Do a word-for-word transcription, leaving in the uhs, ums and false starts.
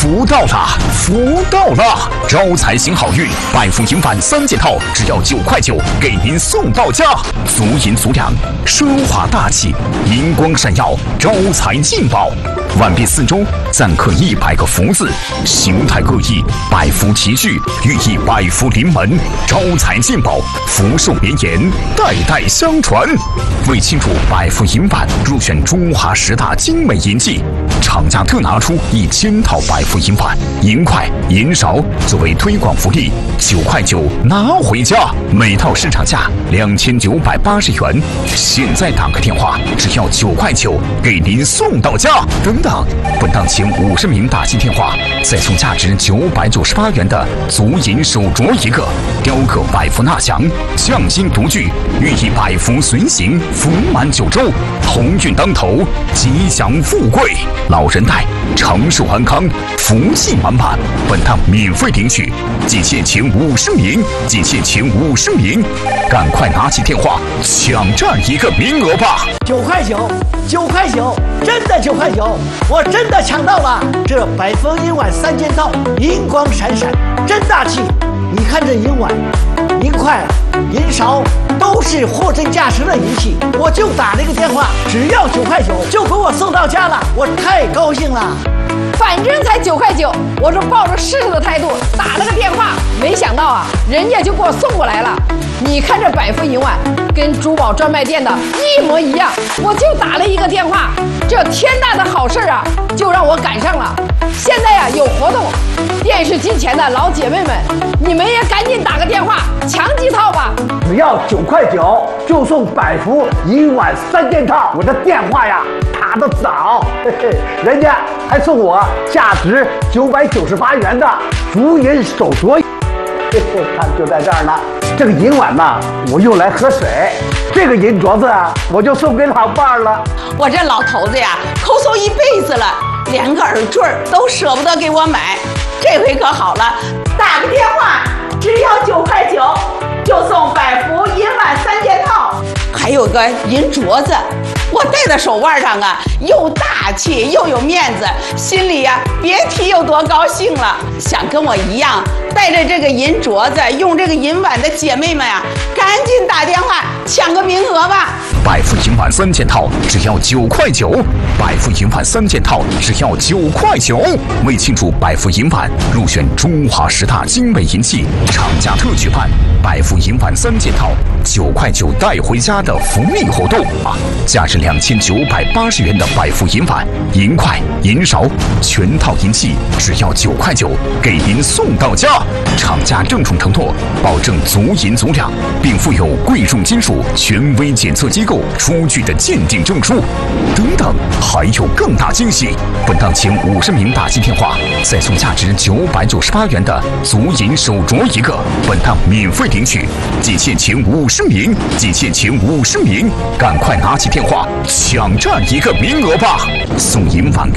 福到了，福到了！招财行好运，百福银碗三件套，只要九块九，给您送到家。足银足两，奢华大气，银光闪耀，招财进宝。碗壁四周錾刻一百个福字，形态各异，百福齐聚，寓意百福临门，招财进宝，福寿绵延，代代相传。为庆祝百福银碗入选中华十大精美银器，厂家特拿出一千套百福银碗、银筷、银勺作为推广福利，九块九拿回家，每套市场价两千九百八十元，现在打个电话，只要九块九，给您送到家。等等，本档前五十名打进电话，再送价值九百九十八元的足银手镯一个，雕刻百福纳祥，匠心独具，寓意百福随行，福满九州，鸿运当头，吉祥富贵，老人带，长寿安康，福气满满。本趟免费领取，仅限前五十名，仅限前五十名，赶快拿起电话抢占一个名额吧！ 九块九，九块九，真的九块九，我真的抢到了！这百福银碗三件套，银光闪闪，真大气！你看这银碗、银筷、银勺，都是货真价实的银器。我就打了一个电话，只要九块九，就给我送到家了，我太高兴了。 反正才九块九，我是抱着试试的态度打了个电话，没想到啊，人家就给我送过来了。你看这百福银碗跟珠宝专卖店的一模一样，我就打了一个电话，这天大的好事啊，就让我赶上了。现在呀、啊、有活动，电视机前的老姐妹们，你们也赶紧打个电话抢几套吧。 只要九块九就送百福银碗三件套，我的电话呀打得早，嘿嘿，人家还送我价值九百九十八元的足银手镯，嘿嘿，看就在这儿呢。这个银碗呢，我用来喝水；这个银镯子啊，我就送给老伴儿了。 我这老头子呀，抠搜一辈子了，连个耳坠都舍不得给我买，这回可好了，打个电话，只要九块九，就送百福银碗三件套，还有个银镯子，我戴在手腕上啊，又大气又有面子，心里呀别提有多高兴了。想跟我一样带着这个银镯子，用这个银碗的姐妹们呀，赶紧打电话抢个名额吧。 百福银碗三件套只要九块九，百福银碗三件套只要九块九。为庆祝百福银碗入选中华十大精美银器，厂家特举办百福银碗三件套九块九带回家的福利活动啊！价值两千九百八十元的百福银碗、银筷、银勺，全套银器只要九块九，给您送到家。厂家郑重承诺，保证足银足两，并附有贵重金属权威检测机构出具的鉴定证书。等等，还有更大惊喜！本档前五十名打进电话，再送价值九百九十八元的足银手镯一个。本档免费领取，仅限前五十名，仅限前五十名，赶快拿起电话抢占一个名额吧！送银碗。